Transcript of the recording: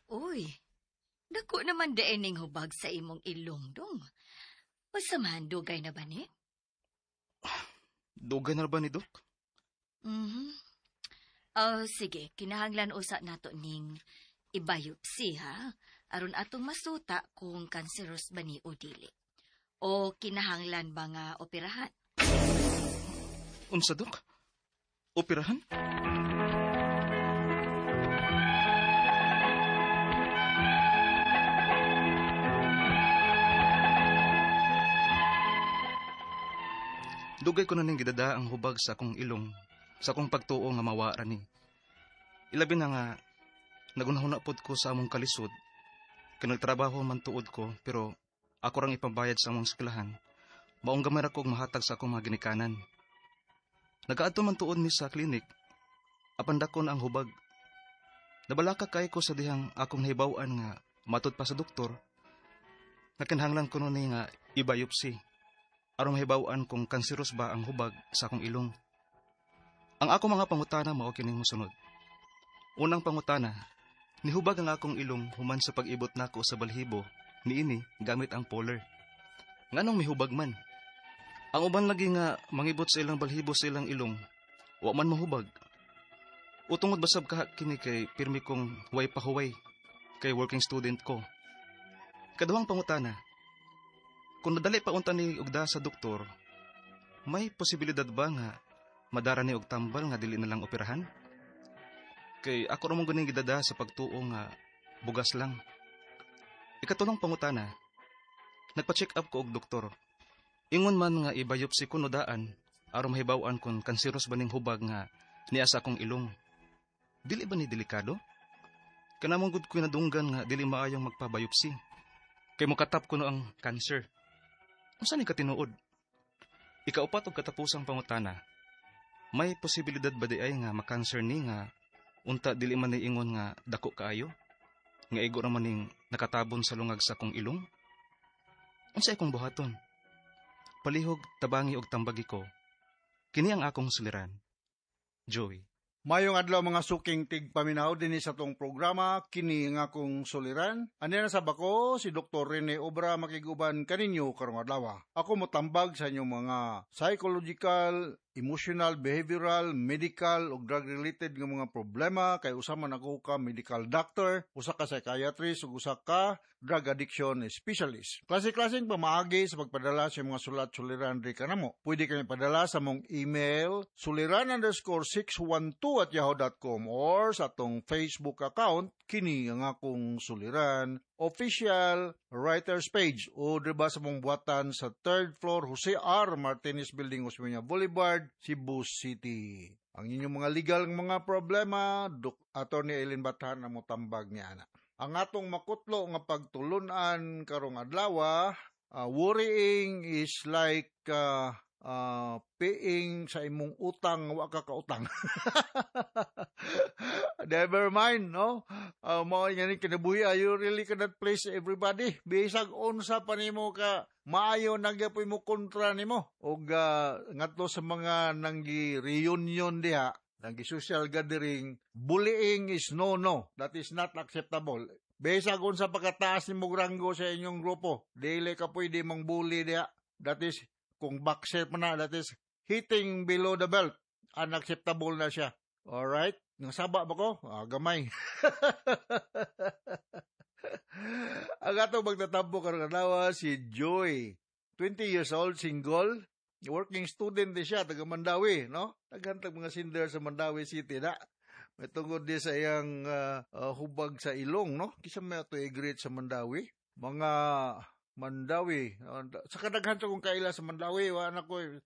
Uy, dako naman ning hubag sa imong ilong dong. Masamahan dugay na ba ni? Dugay na ba ni Dok? Sige, kinahanglan usa nato ning ibayopsi ha. Aron atong masuta kung kanseros ba ni o dili. O kinahanglan ba nga operahan? Unsa, Dok? Operahan? Dugay ko na ning gidada ang hubag sa akong ilong, sa akong pagtuo nga mawara ni. Ilabi na nga, nagunahuna pod ko sa among kalisod, kanagtrabaho man tuod ko, pero ako rang ipabayad sa among eskwelahan, maong gamay ra kog mahatag sa akong mga ginikanan. Nagaadto man tuod mi sa klinik, apan dakon ang hubag. Nabalaka kay ko sa dihang akong nahibaw-an nga matud pa sa doktor, nga kinahanglan ko nun nga ibayopsi, aron mahibaw-an kung kanseros ba ang hubag sa akong ilong. Ang ako mga pangutana mao kining mosunod. Unang pangutana, nihubag ang akong ilong human sa pag-ibot nako sa balhibo niini gamit ang polar. Nganong mihubag man? Ang uban lagi nga mangibot sa ilang balhibo sa ilang ilong, wa man mahubag. Utungod basab ka kini kay pirmi kong way pahuway kay working student ko. Kaduhang pangutana, kung nadali pa unta ni ugda sa doktor, may posibilidad ba nga madara ni og tambal nga dili na lang operahan? Kay ako ramong guning gidada sa pagtuo nga bugas lang. Ikatulong pangutana, nagpa-check up ko og doktor. Ingon man nga ibayopsi ko nodaan aron mahibaw-an kung kanseros ba ning hubag nga niya sa akong ilong. Dili ba ni delikado? Kanamong gud ko nadunggan nga dili maayong magpabayopsi. Kay mokatap ko no ang cancer. Unsa ni katinuod? Ikaupat og katapusang pangutana, may posibilidad ba di ay nga makanser ni nga unta dili man ni ingon nga dako kaayo? Nga igo ra man ning nakatabon sa lungag sa akong ilong? Unsa akong buhaton? Palihog, tabangi og tambagi ko. Kini ang akong suliran. Joey. Mayong adlaw mga suking tigpaminaw din sa tong programa, kini nga akong suliran. Ani na sa bako, si Dr. Rene Obra makiguban kaninyo karong adlaw. Ako motambag sa inyong mga psychological, emotional, behavioral, medical ug drug-related nga mga problema kay usa man ako ka medical doctor, usa ka psychiatrist ug usa ka drug addiction specialist. Klase-klaseng pamaagi sa pagpadala sa mga sulat-suliran diri kanamo. Pwede kami padala sa mong email suliran_612@yahoo.com or sa atong Facebook account kini ang akong suliran official writers page o diba sa mong buhatan sa 3rd floor Jose R. Martinez Building, Osmeña Boulevard, Cebu City. Ang inyong mga legal ng mga problema, Attorney Eileen Bathan ang motambag niya ana. Ang atong makutlo nga pagtulunan karong adlaw, worrying is like paying sa imong utang wa ka kautang. Never mind, no? Mao nga ni kinabuhi, you really cannot please everybody. Bisag unsa pa nimo ka maayo nagyapoy mo kontra nimo. Og ngadto sa mga nanggi reunion diha, nanggi social gathering, bullying is no. That is not acceptable. Bisag unsa pagkataas nimo ranggo sa inyong grupo, dili ka pwede mang bully diha. That is kung backset man na, that is hitting below the belt. Unacceptable na siya. Alright? Nasaba ba ko? Gamay. Ang atong magtatampo karong adlaw si Joy. 20 years old, single. Working student din siya, taga Mandawi, no? Taghantag mga sinder sa Mandawi City na. May tungod din sa iyang hubag sa ilong, no? Kisa may ito i-greet sa Mandawi. Mga Mandawi. Sa kadaghan sa kong kaila sa Mandawi, anak ko,